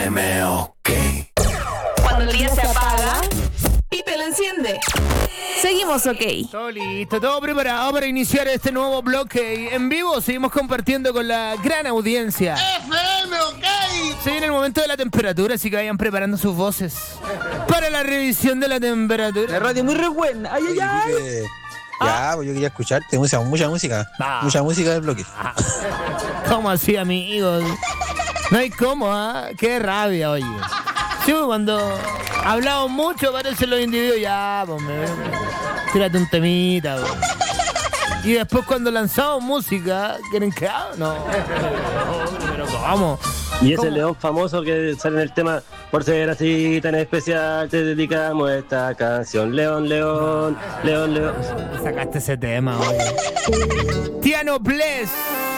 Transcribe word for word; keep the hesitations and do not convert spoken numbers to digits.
M O K. Cuando el día se apaga y te lo enciende. Seguimos ok. Todo listo, todo preparado para iniciar este nuevo bloque en vivo. Seguimos compartiendo con la gran audiencia. F M OK. Se viene el momento de la temperatura, así que vayan preparando sus voces para la revisión de la temperatura. La radio muy re buena. Ay, ay, ay. Eh, ya, pues yo quería escucharte, mucha, mucha música. Ah. Mucha música del bloque. ¿Cómo así, amigos? No hay cómo, ¿ah? Qué rabia, oye. Sí, cuando hablamos mucho, parecen los individuos, ya, pues, me, tírate un temita, pues. Y después cuando lanzamos música, ¿quieren que haga? No, pero ¿cómo? Y ese ¿Cómo? león famoso que sale en el tema, por ser así tan especial, te dedicamos esta canción. León, león, león, león. Sacaste ese tema, oye. Tiano Bless.